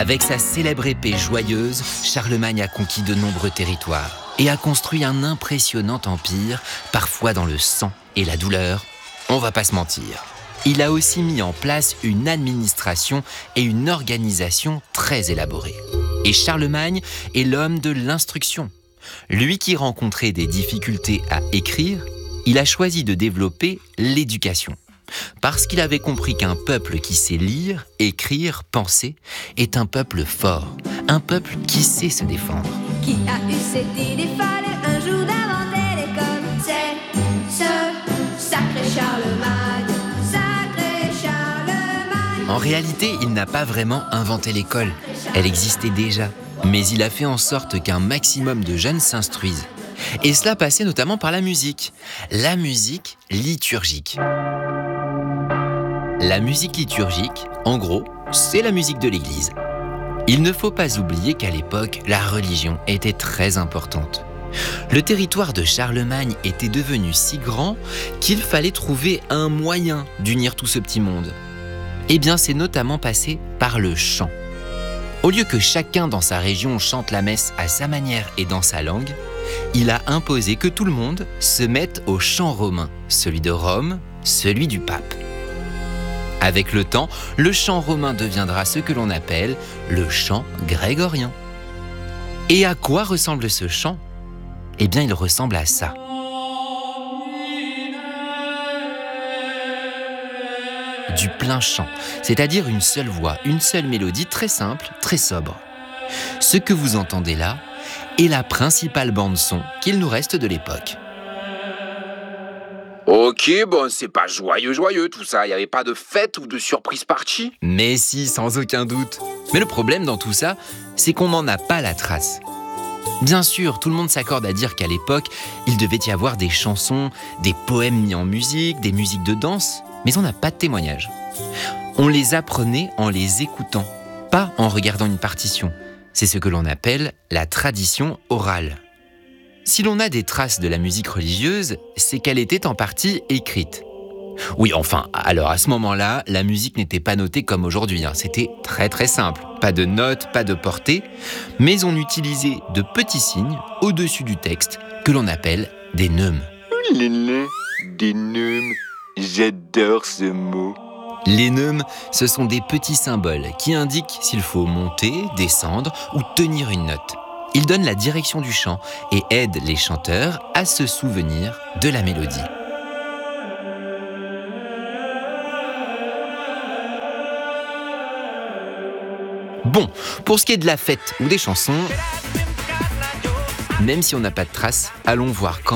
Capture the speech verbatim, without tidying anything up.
Avec sa célèbre épée joyeuse, Charlemagne a conquis de nombreux territoires et a construit un impressionnant empire, parfois dans le sang et la douleur. On va pas se mentir. Il a aussi mis en place une administration et une organisation très élaborée. Et Charlemagne est l'homme de l'instruction. Lui qui rencontrait des difficultés à écrire, il a choisi de développer l'éducation. Parce qu'il avait compris qu'un peuple qui sait lire, écrire, penser, est un peuple fort, un peuple qui sait se défendre. Qui a eu cette idée folle un jour d'inventer l'école? C'est ce sacré Charlemagne, sacré Charlemagne. En réalité, il n'a pas vraiment inventé l'école, elle existait déjà. Mais il a fait en sorte qu'un maximum de jeunes s'instruisent. Et cela passait notamment par la musique, la musique liturgique. La musique liturgique, en gros, c'est la musique de l'Église. Il ne faut pas oublier qu'à l'époque, la religion était très importante. Le territoire de Charlemagne était devenu si grand qu'il fallait trouver un moyen d'unir tout ce petit monde. Eh bien, c'est notamment passé par le chant. Au lieu que chacun dans sa région chante la messe à sa manière et dans sa langue, il a imposé que tout le monde se mette au chant romain, celui de Rome, celui du pape. Avec le temps, le chant romain deviendra ce que l'on appelle le chant grégorien. Et à quoi ressemble ce chant? Eh bien, il ressemble à ça. Du plein chant, c'est-à-dire une seule voix, une seule mélodie très simple, très sobre. Ce que vous entendez là est la principale bande-son qu'il nous reste de l'époque. Ok, bon, c'est pas joyeux, joyeux tout ça. Il n'y avait pas de fête ou de surprise party? Mais si, sans aucun doute. Mais le problème dans tout ça, c'est qu'on n'en a pas la trace. Bien sûr, tout le monde s'accorde à dire qu'à l'époque, il devait y avoir des chansons, des poèmes mis en musique, des musiques de danse, mais on n'a pas de témoignages. On les apprenait en les écoutant, pas en regardant une partition. C'est ce que l'on appelle la tradition orale. Si l'on a des traces de la musique religieuse, c'est qu'elle était en partie écrite. Oui, enfin, alors à ce moment-là, la musique n'était pas notée comme aujourd'hui, hein. C'était très très simple. Pas de notes, pas de portée, mais on utilisait de petits signes au-dessus du texte que l'on appelle des neumes. Des neumes, j'adore ce mot. Les neumes, ce sont des petits symboles qui indiquent s'il faut monter, descendre ou tenir une note. Ils donnent la direction du chant et aident les chanteurs à se souvenir de la mélodie. Bon, pour ce qui est de la fête ou des chansons, même si on n'a pas de traces, allons voir quand